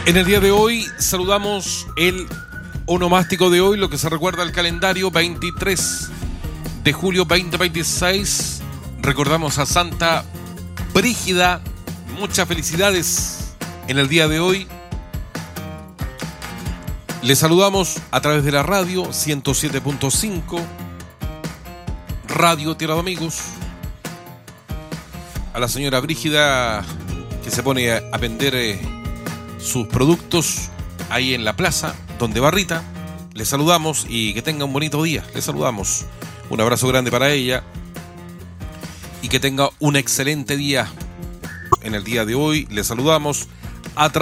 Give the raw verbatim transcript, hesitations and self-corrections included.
En el día de hoy saludamos el onomástico de hoy, lo que se recuerda al calendario veintitrés de julio veinte veintiséis. Recordamos a Santa Brígida. Muchas felicidades en el día de hoy. Les saludamos a través de la radio ciento siete punto cinco, Radio Tierra de Amigos. A la señora Brígida, que se pone a, a vender eh, sus productos ahí en la plaza, donde Barrita. Les saludamos y que tenga un bonito día. Les saludamos. Un abrazo grande para ella. Y que tenga un excelente día. En el día de hoy les saludamos a través